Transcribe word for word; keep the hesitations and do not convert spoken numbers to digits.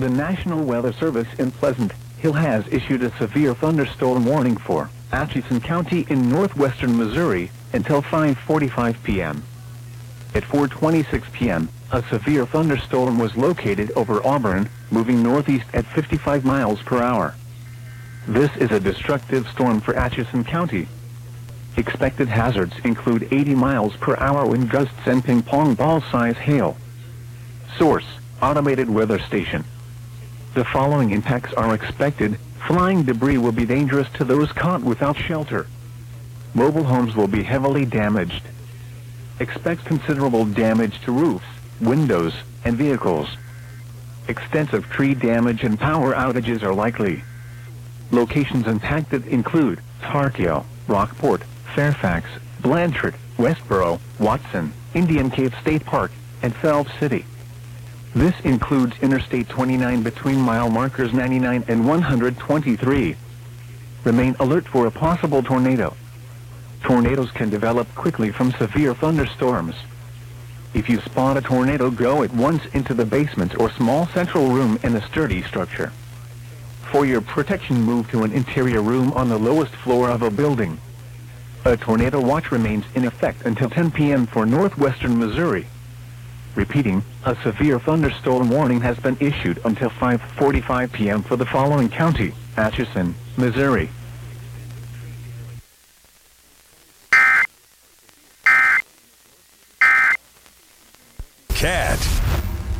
The National Weather Service in Pleasant Hill has issued a severe thunderstorm warning for Atchison County in northwestern Missouri until five forty-five p m At four twenty-six p m, a severe thunderstorm was located over Auburn, moving northeast at fifty-five miles per hour. This is a destructive storm for Atchison County. Expected hazards include eighty miles per hour wind gusts and ping-pong ball-size hail. Source: Automated Weather Station. The following impacts are expected. Flying debris will be dangerous to those caught without shelter. Mobile homes will be heavily damaged. Expect considerable damage to roofs, windows, and vehicles. Extensive tree damage and power outages are likely. Locations impacted include Tarkio, Rockport, Fairfax, Blanchard, Westboro, Watson, Indian Cave State Park, and Phelps City. This includes Interstate twenty-nine between mile markers ninety-nine and one hundred twenty-three. Remain alert for a possible tornado. Tornadoes can develop quickly from severe thunderstorms. If you spot a tornado, go at once into the basement or small central room in a sturdy structure. For your protection, move to an interior room on the lowest floor of a building. A tornado watch remains in effect until ten p m for northwestern Missouri. Repeating, a severe thunderstorm warning has been issued until five forty-five p m for the following county: Atchison, Missouri. Cat.